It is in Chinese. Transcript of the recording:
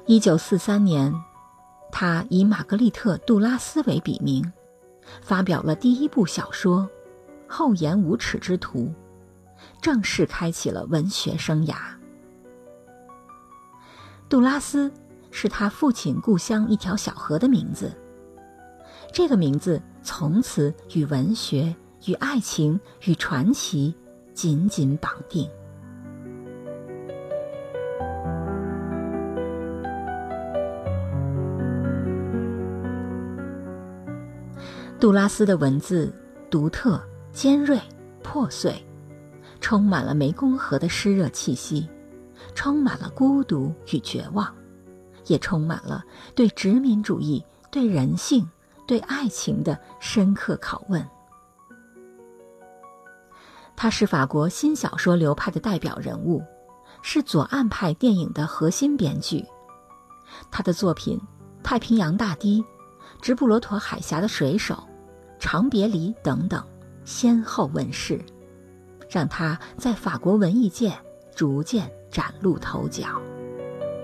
1943年，他以玛格丽特·杜拉斯为笔名，发表了第一部小说《厚颜无耻之徒》，正式开启了文学生涯。杜拉斯是他父亲故乡一条小河的名字，这个名字从此与文学、与爱情、与传奇紧紧绑定。杜拉斯的文字独特、尖锐、破碎，充满了湄公河的湿热气息，充满了孤独与绝望，也充满了对殖民主义、对人性、对爱情的深刻拷问。他是法国新小说流派的代表人物，是左岸派电影的核心编剧。他的作品《太平洋大堤》、《直布罗陀海峡的水手》、《长别离》等等先后问世，让他在法国文艺界逐渐崭露头角。